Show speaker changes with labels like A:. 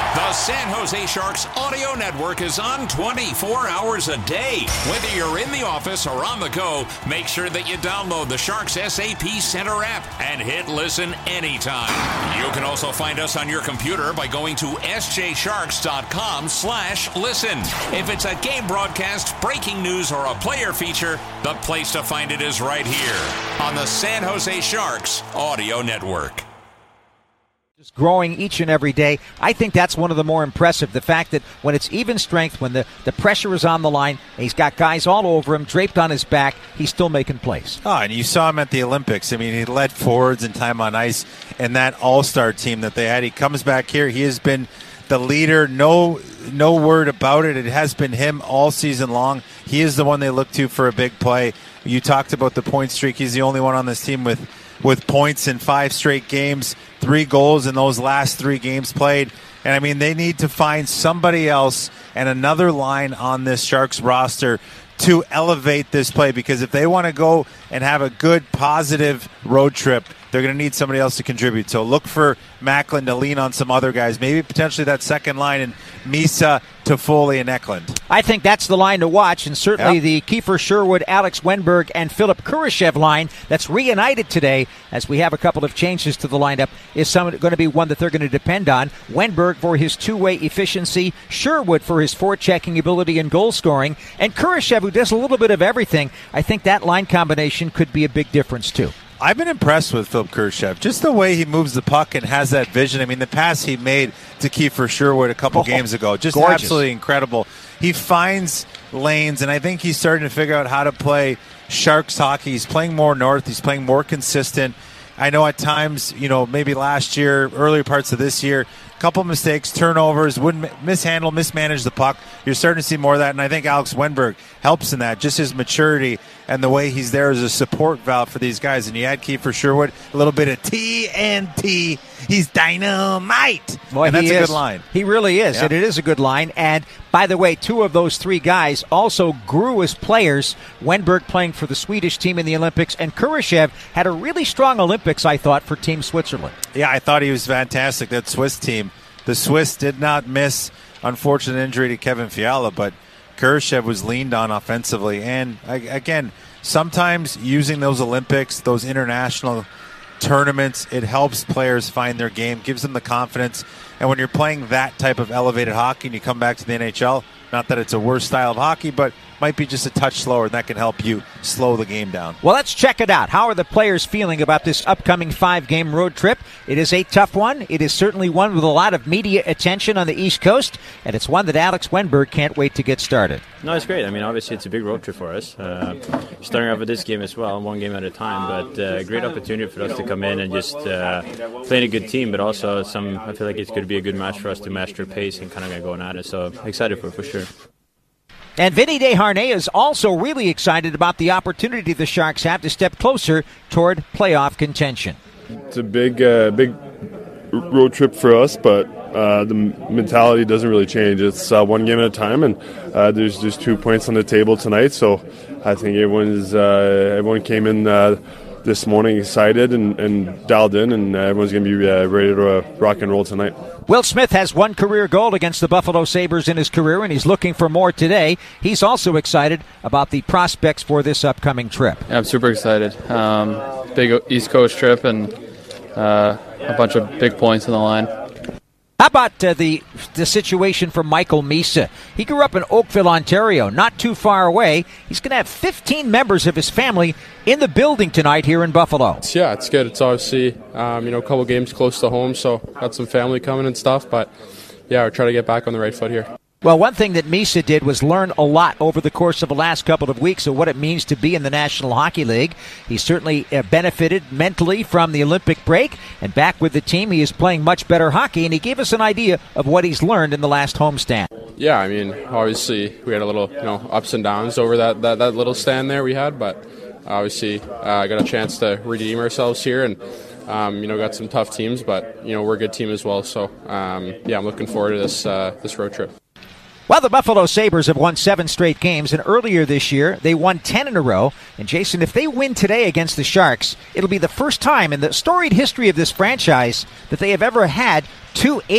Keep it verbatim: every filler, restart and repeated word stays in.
A: The San Jose Sharks Audio Network is on twenty-four hours a day. Whether you're in the office or on the go, make sure that you download the Sharks S A P Center app and hit listen anytime. You can also find us on your computer by going to s j sharks dot com slash listen. If it's a game broadcast, breaking news, or a player feature, the place to find it is right here on the San Jose Sharks Audio Network.
B: Just growing each and every day. I think that's one of the more impressive. The fact that when it's even strength, when the, the pressure is on the line, and he's got guys all over him, draped on his back, he's still making plays.
C: Oh, and you saw him at the Olympics. I mean, he led forwards in time on ice and that all-star team that they had. He comes back here. He has been the leader. No, no word about it. It has been him all season long. He is the one they look to for a big play. You talked about the point streak. He's the only one on this team with with points in five straight games, three goals in those last three games played. And, I mean, they need to find somebody else and another line on this Sharks roster to elevate this play, because if they want to go and have a good, positive road trip, they're going to need somebody else to contribute. So look for Macklin to lean on some other guys, maybe potentially that second line in Misa, Toffoli, and Eklund.
B: I think that's the line to watch, and certainly yep. the Kiefer Sherwood, Alex Wenberg, and Philip Kurashev line that's reunited today, as we have a couple of changes to the lineup, is some, going to be one that they're going to depend on. Wenberg for his two-way efficiency, Sherwood for his forechecking ability and goal scoring, and Kurashev, who does a little bit of everything. I think that line combination could be a big difference, too.
C: I've been impressed with Philip Kurashev. Just the way he moves the puck and has that vision. I mean, the pass he made to Kiefer Sherwood a couple oh, games ago, just gorgeous. Absolutely incredible. He finds lanes, and I think he's starting to figure out how to play Sharks hockey. He's playing more north. He's playing more consistent. I know at times, you know, maybe last year, earlier parts of this year, a couple mistakes, turnovers, wouldn't mishandle, mismanage the puck. You're starting to see more of that, and I think Alex Wenberg helps in that, just his maturity and the way he's there as a support valve for these guys. And you add Kiefer Sherwood, a little bit of T N T. He's dynamite.
B: Boy,
C: and that's
B: he
C: a
B: is.
C: good line.
B: He really is, yeah. And it is a good line. And, by the way, two of those three guys also grew as players. Wenberg playing for the Swedish team in the Olympics, and Kurashev had a really strong Olympics, I thought, for Team Switzerland.
C: Yeah, I thought he was fantastic, that Swiss team. The Swiss did not miss unfortunate injury to Kevin Fiala, but Kurashev was leaned on offensively. And, again, sometimes using those Olympics, those international tournaments, it helps players find their game, gives them the confidence. And when you're playing that type of elevated hockey and you come back to the N H L, not that it's a worse style of hockey, but might be just a touch slower, and that can help you slow the game down.
B: Well, let's check it out. How are the players feeling about this upcoming five-game road trip? It is a tough one. It is certainly one with a lot of media attention on the East Coast, and it's one that Alex Wenberg can't wait to get started.
D: No, it's great. I mean, obviously it's a big road trip for us. Uh, starting off with this game as well, one game at a time, but uh, great opportunity for us to come in and just uh, play in a good team, but also some. I feel like it's going to be a good match for us to match their pace and kind of get going at it, so excited for it for sure.
B: And Vinny Desharnais is also really excited about the opportunity the Sharks have to step closer toward playoff contention.
E: It's a big, uh, big road trip for us, but uh, the mentality doesn't really change. It's uh, one game at a time, and uh, there's just two points on the table tonight. So I think everyone's uh, everyone came in uh, this morning excited and, and dialed in, and uh, everyone's going to be uh, ready to uh, rock and roll tonight.
B: Will Smith has one career goal against the Buffalo Sabres in his career, and he's looking for more today. He's also excited about the prospects for this upcoming trip.
F: Yeah, I'm super excited. Um, big East Coast trip and uh, a bunch of big points on the line.
B: How about uh, the the situation for Michael Misa? He grew up in Oakville, Ontario, not too far away. He's going to have fifteen members of his family in the building tonight here in Buffalo.
G: Yeah, it's good. It's obviously um, you know a couple games close to home, so got some family coming and stuff. But yeah, we're trying to get back on the right foot here.
B: Well, one thing that Misa did was learn a lot over the course of the last couple of weeks of what it means to be in the National Hockey League. He certainly uh, benefited mentally from the Olympic break, and back with the team, he is playing much better hockey, and he gave us an idea of what he's learned in the last homestand.
G: Yeah, I mean, obviously we had a little, you know, ups and downs over that, that, that little stand there we had, but obviously I uh, got a chance to redeem ourselves here, and Um, you know, got some tough teams, but, you know, we're a good team as well. So, um, yeah, I'm looking forward to this uh, this road trip.
B: Well, the Buffalo Sabres have won seven straight games, and earlier this year they won ten in a row. And, Jason, if they win today against the Sharks, it'll be the first time in the storied history of this franchise that they have ever had two